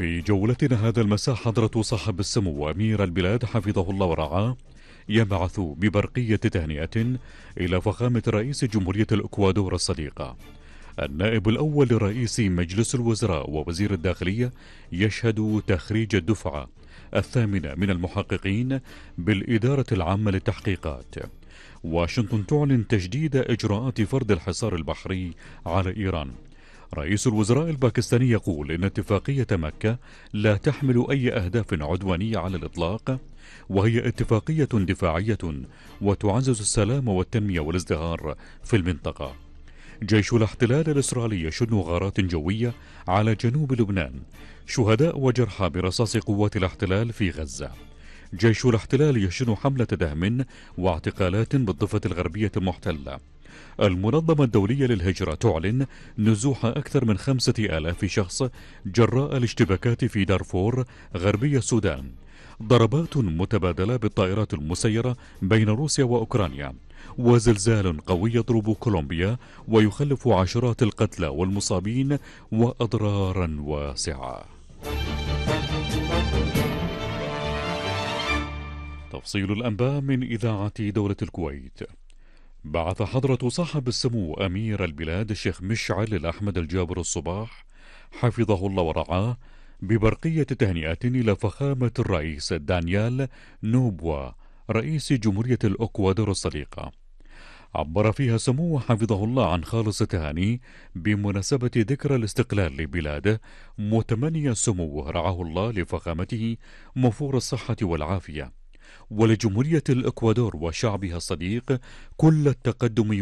في جولتنا هذا المساء حضرة صاحب السمو أمير البلاد حفظه الله ورعاه يبعث ببرقية تهنئة إلى فخامة رئيس جمهورية الإكوادور الصديقة. النائب الأول لرئيس مجلس الوزراء ووزير الداخلية يشهد تخريج الدفعة الثامنة من المحققين بالإدارة العامة للتحقيقات. واشنطن تعلن تجديد إجراءات فرض الحصار البحري على إيران. رئيس الوزراء الباكستاني يقول إن اتفاقية مكة لا تحمل أي أهداف عدوانية على الإطلاق، وهي اتفاقية دفاعية وتعزز السلام والتنمية والازدهار في المنطقة. جيش الاحتلال الإسرائيلي يشن غارات جوية على جنوب لبنان، شهداء وجرحى برصاص قوات الاحتلال في غزة. جيش الاحتلال يشن حملة دهم واعتقالات بالضفة الغربية المحتلة. المنظمة الدولية للهجرة تعلن نزوح أكثر من 5000 شخص جراء الاشتباكات في دارفور غربي السودان. ضربات متبادلة بالطائرات المسيرة بين روسيا وأوكرانيا. وزلزال قوي يضرب كولومبيا ويخلف عشرات القتلى والمصابين وأضرارا واسعة. تفصيل الأنباء من إذاعة دولة الكويت. بعث حضرة صاحب السمو أمير البلاد الشيخ مشعل الأحمد الجابر الصباح حفظه الله ورعاه ببرقية تهنئة إلى فخامة الرئيس دانيال نوبوا رئيس جمهورية الإكوادور الصديقة. عبر فيها سموه حفظه الله عن خالص التهاني بمناسبة ذكرى الاستقلال لبلاده، متمنيا سموه رعاه الله لفخامته موفور الصحة والعافية، ولجمهورية الإكوادور وشعبها الصديق كل التقدم